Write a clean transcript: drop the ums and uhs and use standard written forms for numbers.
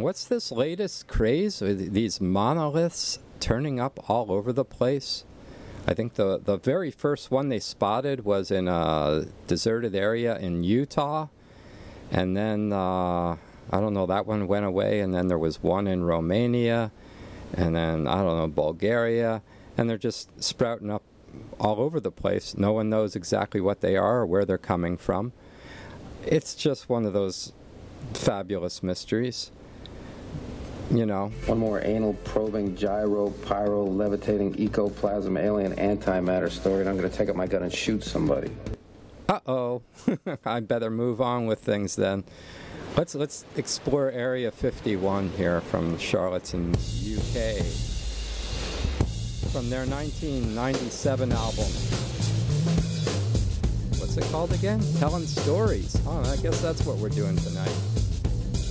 And what's this latest craze with these monoliths turning up all over the place? I think the very first one they spotted was in a deserted area in Utah. And then, I don't know, that one went away. And then there was one in Romania. And then, I don't know, Bulgaria. And they're just sprouting up all over the place. No one knows exactly what they are or where they're coming from. It's just one of those fabulous mysteries, you know. One more anal probing, gyro, pyro, levitating, ecoplasm, alien antimatter story, and I'm going to take up my gun and shoot somebody. Uh-oh. I better move on with things then. Let's explore Area 51 here from Charlottetown, UK. From their 1997 album. What's it called again? Telling Stories. Oh, I guess that's what we're doing tonight.